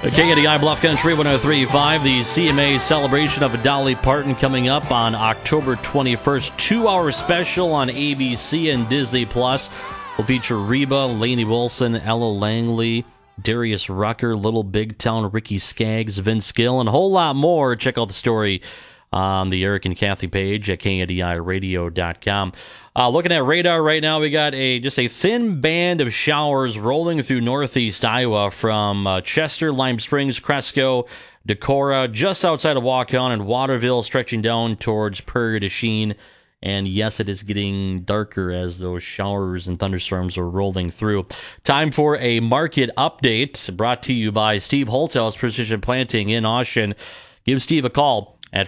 KNDI Bluff Country 103.5, the CMA celebration of Dolly Parton coming up on October 21st. 2-hour special on ABC and Disney Plus. Will feature Reba, Lainey Wilson, Ella Langley, Darius Rucker, Little Big Town, Ricky Skaggs, Vince Gill, and a whole lot more. Check out the story on the Eric and Kathy page at KNDIRadio.com. Looking at radar right now, we got just a thin band of showers rolling through northeast Iowa from Chester, Lime Springs, Cresco, Decorah, just outside of Waukon, and Waterville, stretching down towards Prairie du Chien. And yes, it is getting darker as those showers and thunderstorms are rolling through. Time for a market update brought to you by Steve Holthouse Precision Planting in Austin. Give Steve a call at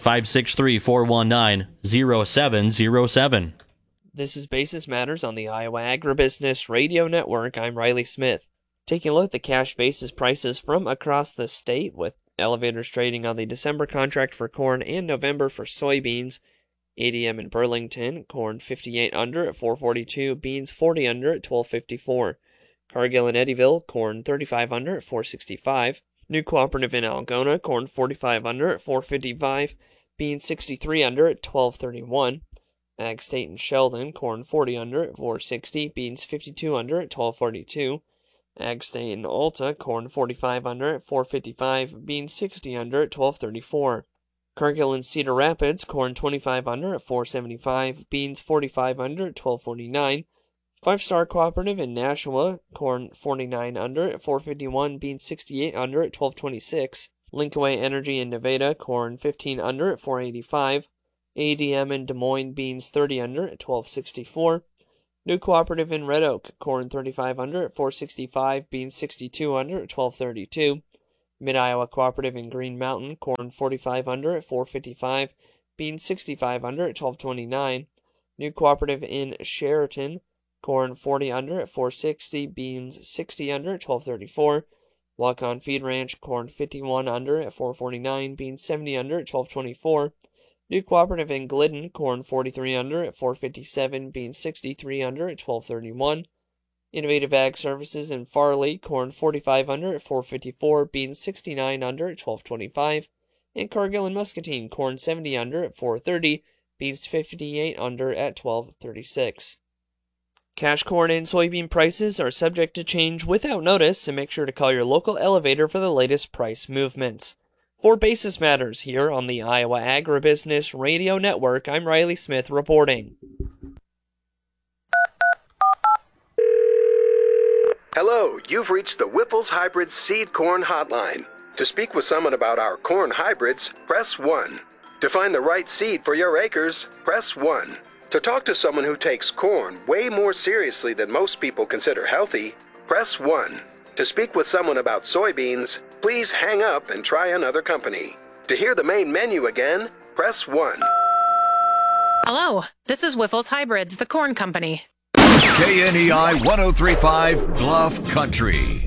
563-419-0707. This is Basis Matters on the Iowa Agribusiness Radio Network. I'm Riley Smith. Taking a look at the cash basis prices from across the state, with elevators trading on the December contract for corn and November for soybeans. ADM in Burlington, corn 58 under at 442, beans 40 under at 1254. Cargill in Eddyville, corn 35 under at 465. New Cooperative in Algona, corn 45 under at 455, beans 63 under at 1231. Ag State in Sheldon, corn 40 under at 460, beans 52 under at 1242. Ag State in Alta, corn 45 under at 455, beans 60 under at 1234. Cargill in Cedar Rapids, corn 25 under at 475, beans 45 under at 1249. Five Star Cooperative in Nashua, corn 49 under at 451, beans 68 under at 1226. Linkaway Energy in Nevada, corn 15 under at 485. ADM in Des Moines, beans 30 under at 1264. New Cooperative in Red Oak, corn 35 under at 465, beans 62 under at 1232. Mid-Iowa Cooperative in Green Mountain, corn 45 under at 455, beans 65 under at 1229. New Cooperative in Sheraton, corn 40 under at 460, beans 60 under at 1234. Waukon Feed Ranch, corn 51 under at 449, beans 70 under at 1224. New Cooperative in Glidden, corn 43 under at 457, beans 63 under at 1231. Innovative Ag Services in Farley, corn 45 under at 454, beans 69 under at 1225. And Cargill and Muscatine, corn 70 under at 430, beans 58 under at 1236. Cash corn and soybean prices are subject to change without notice, so make sure to call your local elevator for the latest price movements. For Basis Matters here on the Iowa Agribusiness Radio Network, I'm Riley Smith reporting. Hello, you've reached the Whiffles Hybrids Seed Corn Hotline. To speak with someone about our corn hybrids, press 1. To find the right seed for your acres, press 1. To talk to someone who takes corn way more seriously than most people consider healthy, press 1. To speak with someone about soybeans, please hang up and try another company. To hear the main menu again, press 1. Hello, this is Whiffles Hybrids, the corn company. KNEI 103.5 Bluff Country.